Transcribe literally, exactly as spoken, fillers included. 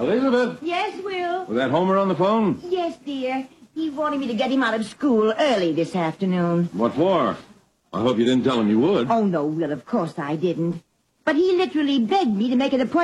Elizabeth? Yes, Will? Was that Homer on the phone? Yes, dear. He wanted me to get him out of school early this afternoon. What for? I hope you didn't tell him you would. Oh, no, Will, of course I didn't. But he literally begged me to make an appointment.